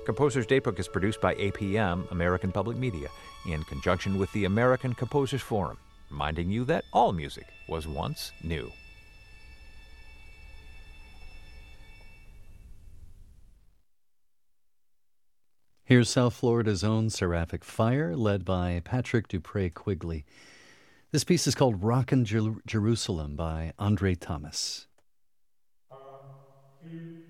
Composer's Daybook is produced by APM, American Public Media, in conjunction with the American Composers Forum, reminding you that all music was once new. Here's South Florida's own Seraphic Fire, led by Patrick Dupree Quigley. This piece is called Rockin' Jerusalem by Andre Thomas. 2